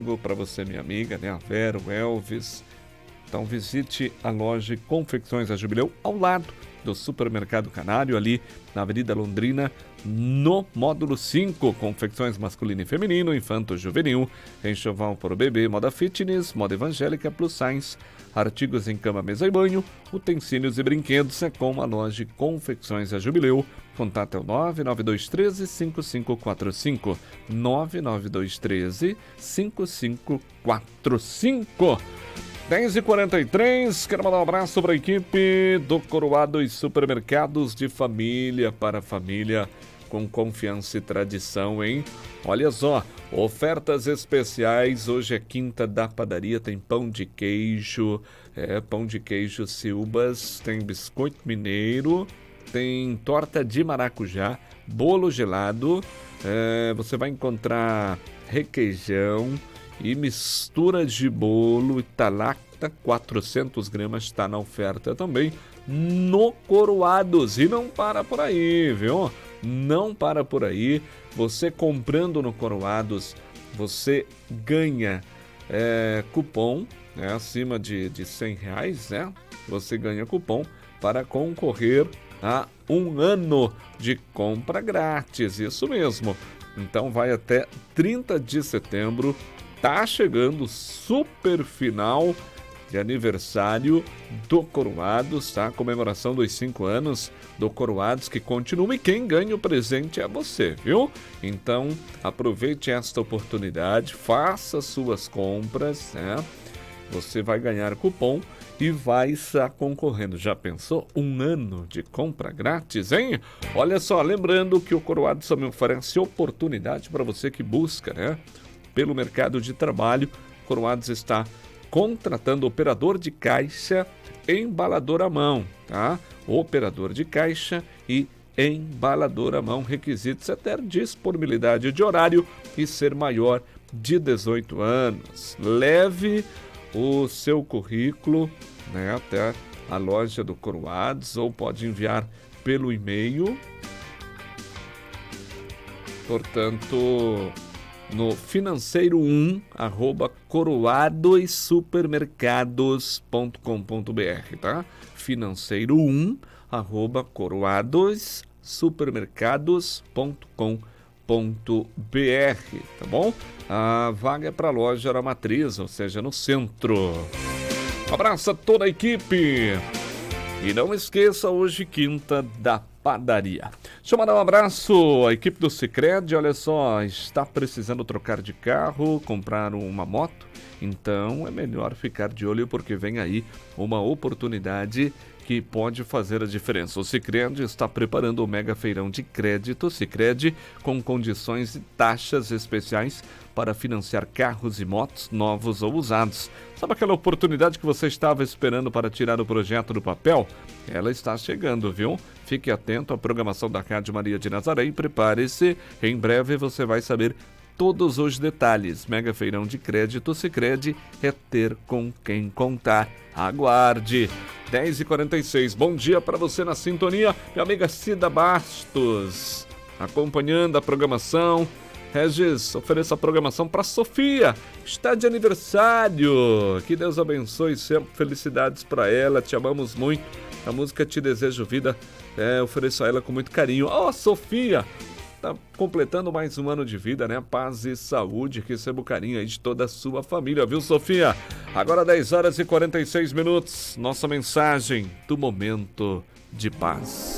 para você, minha amiga, né? A Vera, o Elvis. Então visite a loja Confecções a Jubileu, ao lado do Supermercado Canário, ali na Avenida Londrina, no módulo 5, confecções masculino e feminino, infanto juvenil, enxoval para o bebê, moda fitness, moda evangélica, plus size, artigos em cama, mesa e banho, utensílios e brinquedos, é com a loja Confecções a Jubileu. Contato é o 99213-5545, 99213-5545. 10h43, quero mandar um abraço para a equipe do Coroados Supermercados de família para família, com confiança e tradição, hein? Olha só, ofertas especiais, hoje é quinta da padaria, tem pão de queijo, pão de queijo Silbas, tem biscoito mineiro, tem torta de maracujá, bolo gelado, você vai encontrar requeijão e mistura de bolo Italacta, 400 gramas, está na oferta também no Coroados. E não para por aí, viu? Não para por aí. Você comprando no Coroados, você ganha cupom, né, acima de R$100, né? Você ganha cupom para concorrer a 1 ano de compra grátis. Isso mesmo. Então vai até 30 de setembro. Tá chegando super final de aniversário do Coroados, tá? Comemoração dos 5 anos do Coroados, que continua, e quem ganha o presente é você, viu? Então, aproveite esta oportunidade, faça suas compras, né? Você vai ganhar cupom e vai estar concorrendo. Já pensou? 1 ano de compra grátis, hein? Olha só, lembrando que o Coroados também oferece oportunidade para você que busca, né? Pelo mercado de trabalho. Coroados está contratando operador de caixa, embalador à mão, tá? Operador de caixa e embalador à mão. Requisitos é ter disponibilidade de horário e ser maior de 18 anos. Leve o seu currículo, né, até a loja do Coroados, ou pode enviar pelo e-mail. Portanto, no financeiro1@coroadossupermercados.com.br, tá? financeiro1@coroadossupermercados.com.br, tá bom? A vaga é para a loja Era Matriz, ou seja, no centro. Um abraço a toda a equipe. E não esqueça, hoje quinta da padaria. Deixa eu mandar um abraço à equipe do Sicredi. Olha só, está precisando trocar de carro, comprar uma moto? Então é melhor ficar de olho, porque vem aí uma oportunidade que pode fazer a diferença. O Sicredi está preparando o mega feirão de crédito Sicredi, com condições e taxas especiais para financiar carros e motos novos ou usados. Sabe aquela oportunidade que você estava esperando para tirar o projeto do papel? Ela está chegando, viu? Fique atento à programação da Rádio Maria de Nazaré e prepare-se. Em breve você vai saber todos os detalhes. Mega feirão de crédito Sicredi é ter com quem contar. Aguarde. 10h46. Bom dia para você na sintonia. Minha amiga Cida Bastos, acompanhando a programação. Regis, ofereça a programação para Sofia, está de aniversário. Que Deus abençoe sempre, felicidades para ela, te amamos muito. A música Te Desejo Vida, ofereço a ela com muito carinho. Sofia, tá completando mais um ano de vida, né? Paz e saúde, receba o carinho aí de toda a sua família, viu, Sofia? Agora 10h46, nossa mensagem do momento de paz.